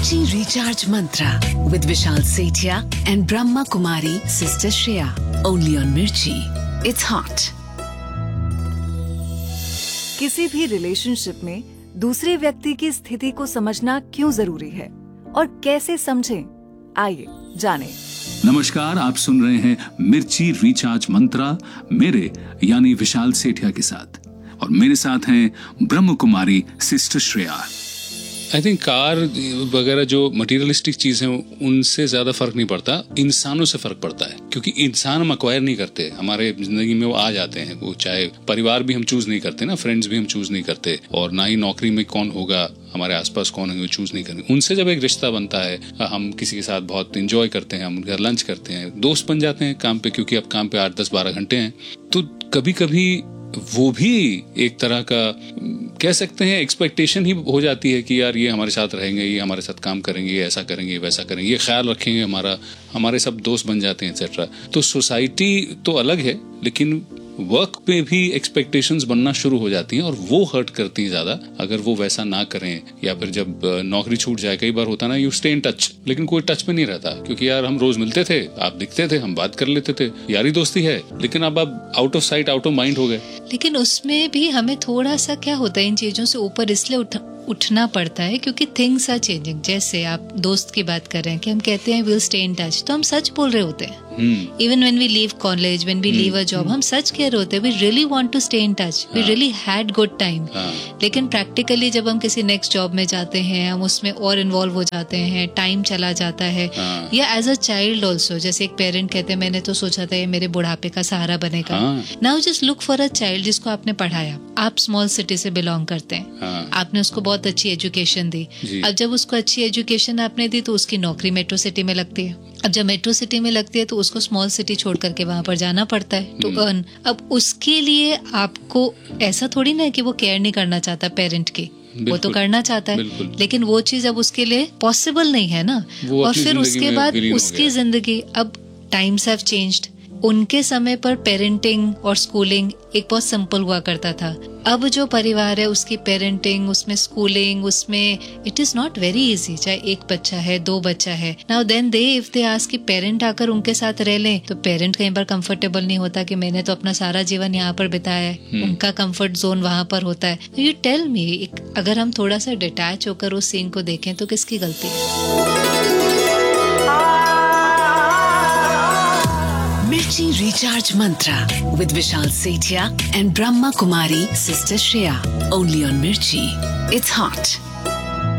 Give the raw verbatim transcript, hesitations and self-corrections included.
Mirchi Recharge Mantra with Vishal Sethia and Brahma Kumari Sister Shreya. Only on Mirchi. It's hot. किसी भी relationship में दूसरे व्यक्ति की स्थिति को समझना क्यों जरूरी है और कैसे समझें, आइए जानें। नमस्कार, आप सुन रहे हैं मिर्ची रिचार्ज मंत्रा मेरे यानी विशाल सेठिया के साथ, और मेरे साथ हैं Brahma Kumari sister Shreya. I think car वगैरह जो मटेरियलिस्टिक चीज है उनसे ज्यादा फर्क नहीं पड़ता, इंसानों से फर्क पड़ता है, क्योंकि इंसान हम अक्वायर नहीं करते, हमारे जिंदगी में वो आ जाते हैं। वो चाहे परिवार भी हम चूज नहीं करते ना, फ्रेंड्स भी हम चूज नहीं करते, और ना ही नौकरी में कौन होगा, हमारे आसपास कौन है, वो चूज नहीं करेंगे। उनसे जब एक रिश्ता बनता है, हम किसी के साथ बहुत इंजॉय करते हैं, हम उनके लंच करते हैं, दोस्त बन जाते हैं काम पे, क्योंकि अब काम पे आठ दस बारह घंटे हैं, तो कभी कभी वो भी एक तरह का कह सकते हैं एक्सपेक्टेशन ही हो जाती है कि यार ये हमारे साथ रहेंगे, ये हमारे साथ काम करेंगे, ये ऐसा करेंगे, वैसा करेंगे, ये ख्याल रखेंगे, हमारा हमारे सब दोस्त बन जाते हैं एक्सेट्रा। तो सोसाइटी तो अलग है, लेकिन वर्क पे भी एक्सपेक्टेशंस बनना शुरू हो जाती हैं, और वो हर्ट करती हैं ज्यादा अगर वो वैसा ना करें, या फिर जब नौकरी छूट जाए। कई बार होता ना, यू स्टे इन टच, लेकिन कोई टच में नहीं रहता, क्योंकि यार हम रोज मिलते थे, आप दिखते थे, हम बात कर लेते थे, यारी दोस्ती है, लेकिन अब आप out of sight out of mind हो गए। लेकिन उसमें भी हमें थोड़ा सा क्या होता है, इन चीजों से ऊपर इसलिए उठ उठना पड़ता है क्योंकि थिंग्स आर चेंजिंग। जैसे आप दोस्त की बात कर रहे हैं कि हम कहते हैं विल स्टे इन टच, तो हम सच बोल रहे होते हैं। Even when we leave college, when we leave a job, हम सच कह रहे होते हैं we really want to stay in touch, we really had good time. लेकिन प्रैक्टिकली जब हम किसी नेक्स्ट जॉब में जाते हैं, हम उसमें और इन्वॉल्व हो जाते हैं, टाइम चला जाता है। या एज अ चाइल्ड ऑल्सो, जैसे एक पेरेंट कहते हैं मैंने तो सोचा था ये मेरे बुढ़ापे का सहारा बनेगा। Now just look for a child जिसको आपने पढ़ाया, आप स्मॉल सिटी से बिलोंग करते हैं, आपने उसको बहुत अच्छी एजुकेशन दी। अब जब उसको अच्छी एजुकेशन आपने दी तो उसकी नौकरी मेट्रो सिटी में लगती है। अब जब मेट्रो सिटी में लगती है तो उसको स्मॉल सिटी छोड़ करके वहां पर जाना पड़ता है टू अर्न। अब उसके लिए आपको ऐसा थोड़ी ना है कि वो केयर नहीं करना चाहता पेरेंट की, वो तो करना चाहता है, लेकिन वो चीज अब उसके लिए पॉसिबल नहीं है ना। और फिर उसके बाद उसकी जिंदगी, अब टाइम्स हैव चेंज्ड। उनके समय पर पेरेंटिंग और स्कूलिंग एक बहुत सिंपल हुआ करता था। अब जो परिवार है उसकी पेरेंटिंग, उसमें स्कूलिंग, उसमें it is not very easy. चाहे एक बच्चा है, दो बच्चा है, now then they if they ask कि पेरेंट आकर उनके साथ रह लें, तो पेरेंट कई बार कंफर्टेबल नहीं होता कि मैंने तो अपना सारा जीवन यहाँ पर बिताया है, उनका कंफर्ट जोन वहां पर होता है। यू टेल मी, अगर हम थोड़ा सा डिटैच होकर उस सीन को देखें तो किसकी गलती है? Mirchi Recharge Mantra with Vishal Sethia and Brahma Kumari Sister Shreya. Only on Mirchi. It's hot.